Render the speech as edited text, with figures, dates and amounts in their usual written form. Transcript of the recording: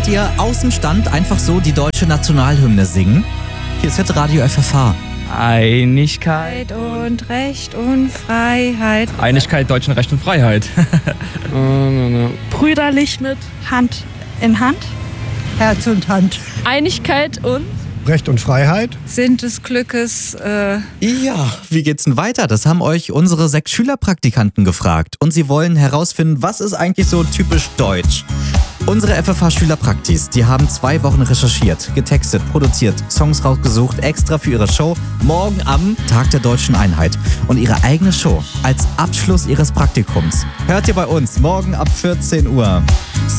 ihr aus dem Stand einfach so die deutsche Nationalhymne singen? Hier ist Hitradio FFH. Einigkeit. Und Recht und Freiheit. Einigkeit, Deutschen Recht und Freiheit. Brüderlich mit Hand in Hand. Herz und Hand. Einigkeit und Recht und Freiheit. Sinn des Glückes. Ja, wie geht's denn weiter? Das haben euch unsere 6 Schülerpraktikanten gefragt. Und sie wollen herausfinden, was ist eigentlich so typisch deutsch? Unsere FFH-Schülerpraktis, die haben 2 Wochen recherchiert, getextet, produziert, Songs rausgesucht, extra für ihre Show, morgen am Tag der Deutschen Einheit. Und ihre eigene Show als Abschluss ihres Praktikums hört ihr bei uns morgen ab 14 Uhr.